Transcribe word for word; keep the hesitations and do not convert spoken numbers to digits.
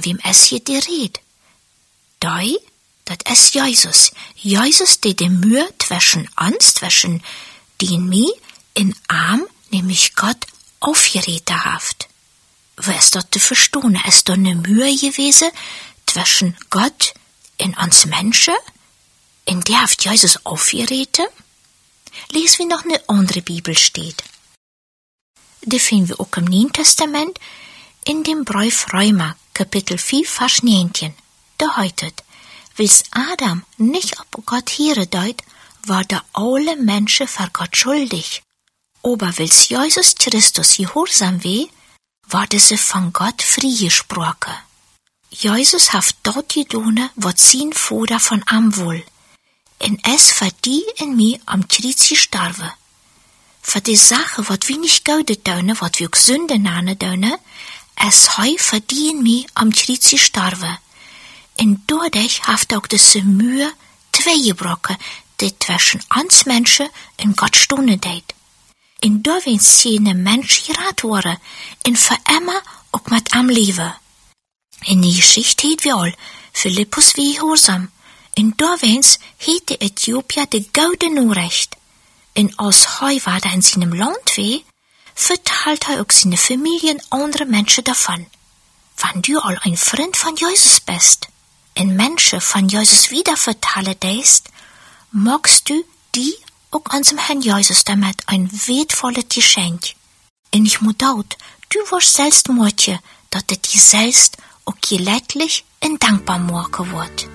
wem es hier die red? Dei, dat es Jesus. Jesus, die de Mühe zwischen uns, zwischen die und mir, in Arm, nämlich Gott, aufgeräte haft. Wo ist dort zu verstehen? Ist dort ne Mühe gewesen zwischen Gott und uns Menschen? In der haft Jesus aufgeräte? Lesen wir noch ne andere Bibel steht. Die finden wir auch im Neuen Testament in dem Brief Römer, Kapitel vier, Vers neunzehn. Da heißt, wils Adam nicht ob Gott here deut, war da alle Menschen vor Gott schuldig. Aber wils Jesus Christus gehorsam weh, war sie von Gott freigesprochen. Jesus haft dort gedone, wat sein Vater von am wohl. En es für die in mir am Kreuz gestorben. Für die Sache, wat wir nicht gaude done, wat wir auch Sünde nane done, es hei für die in mir am Kreuz gestorben. En dadurch haft auch diese Mühe zwei gebrochen, die zwischen uns Menschen und Gott stunden deit. En da wenn sie ne Mensch gerat worden, en für immer auch mit am Leben. In die Geschichte heet wir all, Philippus wie gehorsam. En da wens heet de Äthiopier de gouden Nachricht. En als hij war in seinem Land weh, verteilt hij ook seine Familie andere Menschen davon. Wenn du all ein Freund von Jesus bist, en Menschen von Jesus wieder verteilen deist, magst du die auch unserem Herrn Jesus damit ein wertvolles Geschenk. En ich muss daut, du wirst selbst Mutje, dass du dir selbst auch gelättlich und dankbar machen wird.